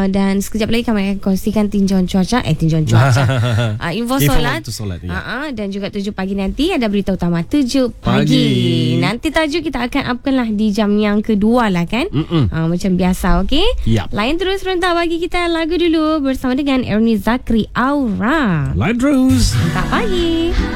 Dan sekejap lagi kami akan kongsikan tinjauan cuaca. Info solat. Dan juga 7 pagi nanti ada berita utama 7 pagi. Nanti tajuk kita akan upkan lah di jam yang kedua lah kan. Macam biasa, okey? Lain terus rentak bagi kita lagu dulu bersama dengan Ernie Zakri Aura. Lain terus. Tak pagi.